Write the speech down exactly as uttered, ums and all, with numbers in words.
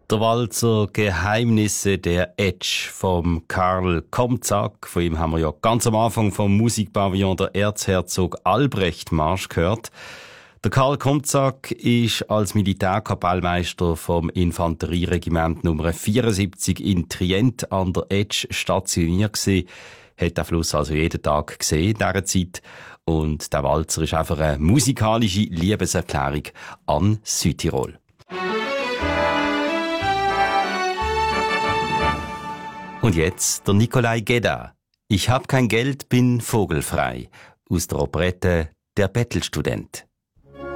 Der Walzer Geheimnisse der Etsch vom Karl Komzak. Von ihm haben wir ja ganz am Anfang vom Musikpavillon der Erzherzog Albrecht Marsch gehört. Der Karl Komzak ist als Militärkapellmeister vom Infanterieregiment Nummer vierundsiebzig in Trient an der Etsch stationiert gewesen. Hat den Fluss also jeden Tag gesehen in dieser Zeit. Und der Walzer ist einfach eine musikalische Liebeserklärung an Südtirol. Und jetzt der Nikolai Gedda. Ich hab kein Geld, bin vogelfrei. Aus der Operette Der Bettelstudent.